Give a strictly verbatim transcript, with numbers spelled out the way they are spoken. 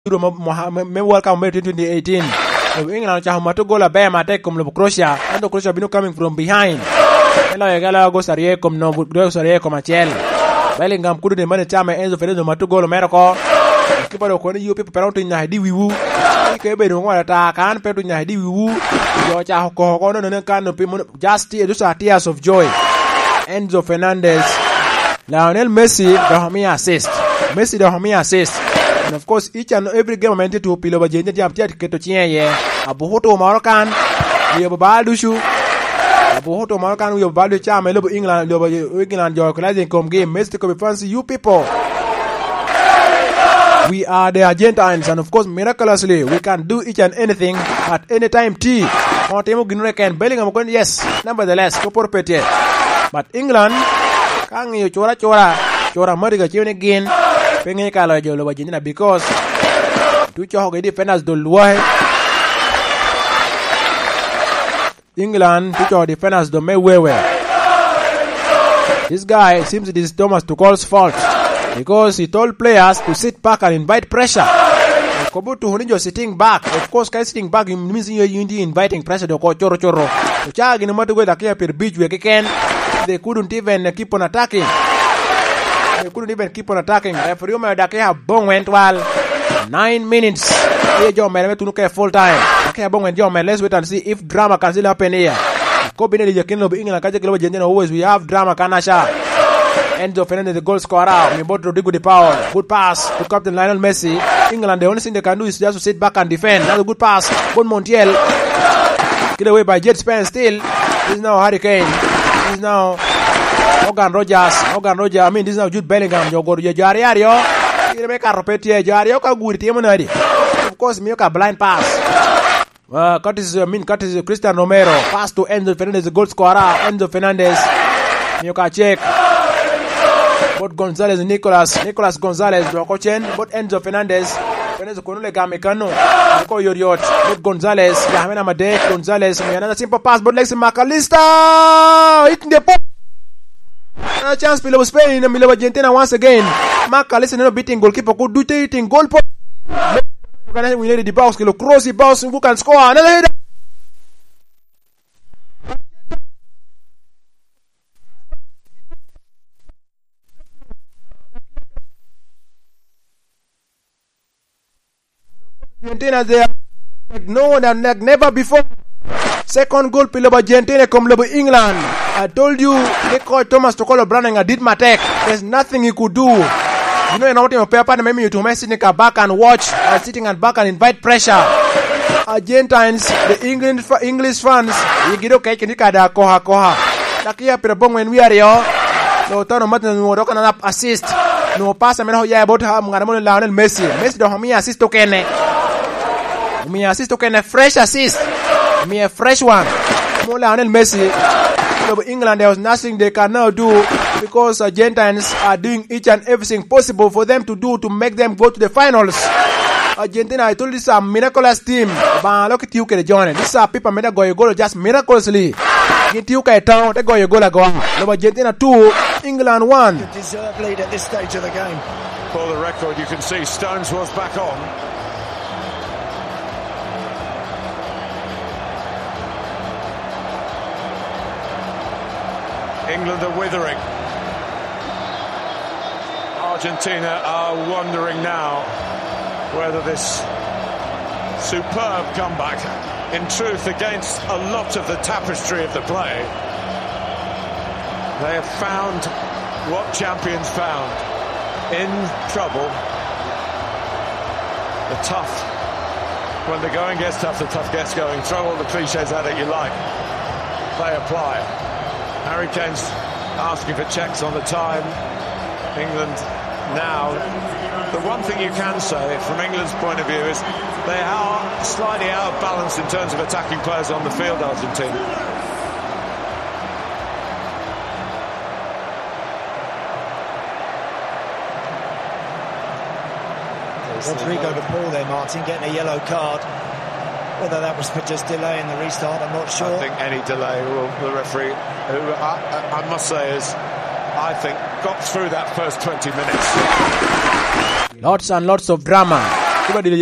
World Cup twenty eighteen. England chahumato gola be mate kom lo Croatia. Ando Croatia bino coming from behind. Ela yagala go sarie kom no go sarie kom achel. Bellingham kudu de mane chama Enzo Fernandez mato golo meroko. Kipa do ko ni yo people around nya di wiwu. Ke be no ngwa ta kan pe to nya di wiwu. Yo cha ko ko no no kan no just just tears of joy. Enzo Fernandez. Lionel Messi the home assist. Messi the home assist. And of course, each and every game meant to pilo bajende jam tiat keto chiye. Abu hoto Moroccan, we have Baldushu. Abu hoto Moroccan, we have Baldu Cham, Lobo England, Lobo England, your collision come game. Messi could be fancy you people. We are the Argentines, and of course, miraculously, we can do each and anything at any time. T. Montemo Ginrek Bellingham, yes, nevertheless, Kopor But England, Kang you chora chora, chora Muriga Chune again. Pengen kalau jolo Argentina because tu choh ke defenders do luai England tu choh defenders do me wewe. This guy seems it is Thomas Tuchel's fault because he told players to sit back and invite pressure. Kobutu hunijo sitting back. Of course, kai sitting back means you you inviting pressure to ko choro choro. Uchagi no matter whether kia per beach we can they couldn't even keep on attacking. They couldn't even keep on attacking. Referee Dake have bong went while nine minutes. Here John Man to look at full time. Okay, bong went John Man. Let's wait and see if drama can still happen here. Kobine the King of England Kaja Global General always we have drama Kanasha. Enzo Fernandez the goal scorer. We bought Rodrigo de Paul. Good pass to Captain Lionel Messi. England the only thing they can do is just to sit back and defend. That's a good pass. Bon Montiel. Get away by Jet Spence still. This is now Hurricane. This is now Morgan Rogers, Morgan Rogers, I mean this is now Jude Bellingham, you go to Jariario, you make a repeat Jario, good team already. Of course, make a blind pass. Uh, Curtis, I mean Curtis Christian Romero, pass to Enzo Fernandez, the goal scorer, Enzo Fernandez. You can check. Both Gonzalez and Nicolas, Nicolas Gonzalez, Brocochen, both Enzo Fernandez, Fernandez Konule Gamecano, Nico Yoriot, both Gonzalez, Yamena Made, Gonzalez, another simple pass, but Lexi McAllister, hitting the post. A chance below Spain and below Argentina once again. Mark listen no beating goalkeeper could do taking goal post. We need the bounce, kilo cross the bounce who can score another header. Argentina there like no one and like never before. Second goal below Argentina come below England. I told you, they called Thomas Tuchel Branning. I did my tech. There's nothing he could do. You know, you're not in your paper, maybe you to mess in back and watch, uh, sitting at back and invite pressure. Argentines, the England, English fans, you get okay, can you kada koha koha. Nakia Pirabong when we are here, no turn on Martin, no rock and up assist. No pass, I mean, how you about how Mangamon Lionel Messi. Messi don't have me assist to Kenne. Me assist to Kenne, fresh assist. Me a fresh one. More Lionel Messi. England, there was nothing they can now do because Argentines are doing each and everything possible for them to do to make them go to the finals. Argentina, I told you, this is a miraculous team. But look at you, John. This is a people made a go goal just miraculously. Get you town, they go your goal go. Argentina two, England one. The deserved lead at this stage of the game. For the record, you can see Stones was back on. England are withering. Argentina are wondering now whether this superb comeback, in truth, against a lot of the tapestry of the play, they have found what champions found. In trouble. The tough. When the going gets tough, the tough gets going. Throw all the cliches at it you like. They apply. Harry Kane's asking for checks on the time. England now. The one thing you can say from England's point of view is they are slightly out of balance in terms of attacking players on the field, Argentina. Rodrigo de Paul there, Martin, getting a yellow card. Whether that was for just delaying the restart, I'm not sure. I think any delay will, the referee, who I, I must say is, I think, got through that first twenty minutes. Lots and lots of drama. Coba